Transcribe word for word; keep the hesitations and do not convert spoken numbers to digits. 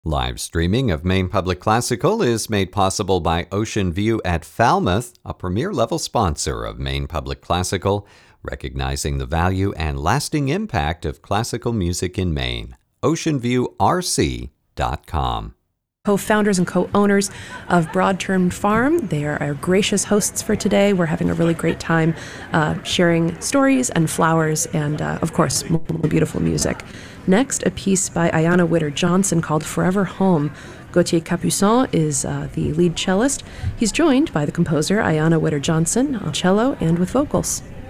Live streaming of Maine Public Classical is made possible by Ocean View at Falmouth, a premier-level sponsor of Maine Public Classical, recognizing the value and lasting impact of classical music in Maine. ocean view r c dot com. Co-founders and co-owners of Broadturn Farm. They are our gracious hosts for today. We're having a really great time uh, sharing stories and flowers and, uh, of course, more beautiful music. Next, a piece by Ayanna Witter-Johnson called Forever Home. Gauthier Capuçon is uh, the lead cellist. He's joined by the composer Ayanna Witter-Johnson on cello and with vocals.